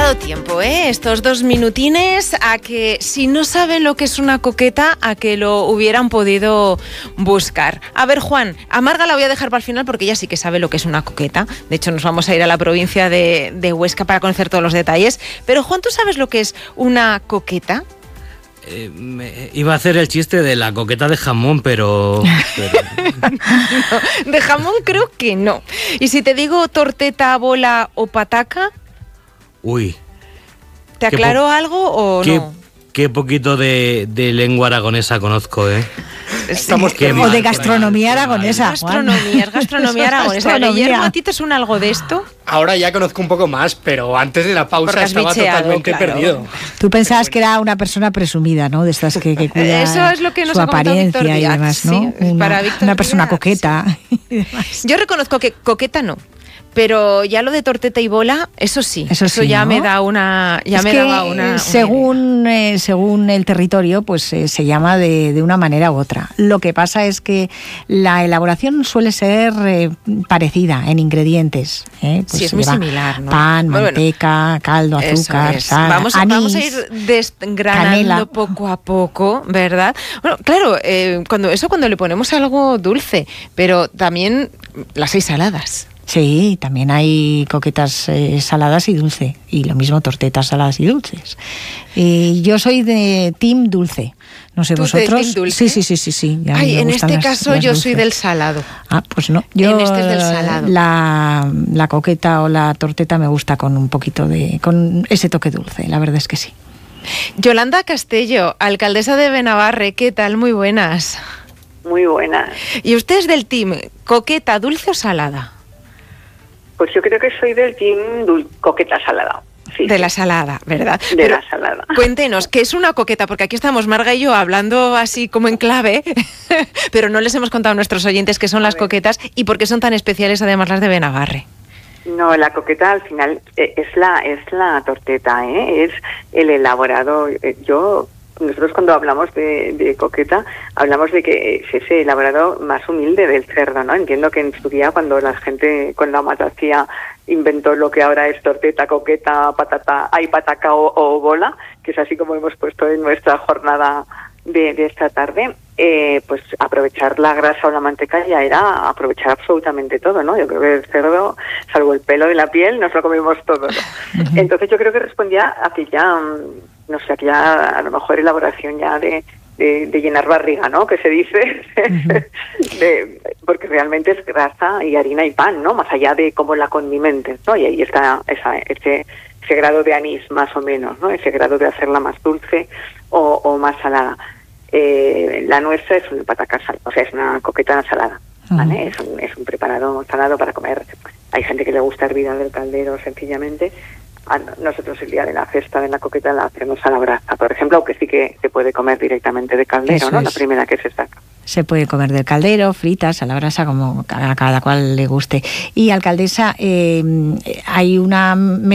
dado tiempo, estos 2 minutines, a que si no saben lo que es una coqueta, a que lo hubieran podido buscar. A ver, Juan, a Marga la voy a dejar para el final porque ella sí que sabe lo que es una coqueta. De hecho, nos vamos a ir a la provincia de Huesca para conocer todos los detalles. Pero, Juan, ¿tú sabes lo que es una coqueta? Iba a hacer el chiste de la coqueta de jamón, pero... No, de jamón creo que no. Y si te digo torteta, bola o pataca... Uy. ¿Te aclaró algo o no? Qué poquito de lengua aragonesa conozco, ¿eh? Estamos o de gastronomía aragonesa. Gastronomía aragonesa. Guillermo, ¿a ti te suena algo de esto? Ahora ya conozco un poco más, pero antes de la pausa estaba totalmente perdido. Tú pensabas que era una persona presumida, ¿no? De estas que cuida eso es lo que nos su apariencia y demás, ¿no? Sí, una persona coqueta. Sí. Yo reconozco que coqueta no. Pero ya lo de torteta y bola, eso sí, eso ya, ¿no? me da una... Ya es me daba una según el territorio, pues se llama de una manera u otra. Lo que pasa es que la elaboración suele ser parecida en ingredientes. Pues sí, es muy similar, ¿no? Pan, manteca, caldo, azúcar, sal, vamos a ir desgranando canela. Poco a poco, ¿verdad? Bueno, claro, cuando le ponemos algo dulce, pero también las hay saladas. Sí, también hay coquetas saladas y dulce, y lo mismo tortetas saladas y dulces. Yo soy de team dulce, no sé vosotros. ¿Team dulce? Sí. Ay, en este caso yo soy del salado. Ah, pues no. Yo en este es del salado. La coqueta o la torteta me gusta con un poquito con ese toque dulce, la verdad es que sí. Yolanda Castello, alcaldesa de Benabarre, ¿qué tal? Muy buenas. Muy buenas. ¿Y usted es del team coqueta, dulce o salada? Pues yo creo que soy del team coqueta salada. Sí, de la salada, ¿verdad? La salada. Cuéntenos, ¿qué es una coqueta? Porque aquí estamos Marga y yo hablando así como en clave, pero no les hemos contado a nuestros oyentes qué son las coquetas y por qué son tan especiales además las de Benabarre. No, la coqueta al final es la torteta, es el elaborado. Nosotros cuando hablamos de coqueta, hablamos de que es ese elaborado más humilde del cerdo, ¿no? Entiendo que en su día, cuando la gente con la matacía inventó lo que ahora es torteta, coqueta, pataca o bola, que es así como hemos puesto en nuestra jornada de esta tarde, pues aprovechar la grasa o la manteca ya era aprovechar absolutamente todo, ¿no? Yo creo que el cerdo, salvo el pelo de la piel, nos lo comemos todo, ¿no? Entonces yo creo que respondía a que ya... no sé, aquí ya a lo mejor elaboración ya de llenar barriga, ¿no? Que se dice, porque realmente es grasa y harina y pan, ¿no? Más allá de cómo la condimentes, ¿no? Y ahí está ese grado de anís, más o menos, ¿no? Ese grado de hacerla más dulce o más salada. La nuestra es un pataca salada, o sea, es una coqueta salada, ¿vale? Es un preparado salado para comer. Hay gente que le gusta hervida del caldero, sencillamente. Nosotros el día de la cesta de la coqueta la hacemos a la brasa, por ejemplo, aunque sí que se puede comer directamente de caldero, eso ¿no? Es. La primera que se saca. Se puede comer del caldero, fritas, a la brasa, como a cada cual le guste. Y alcaldesa, hay una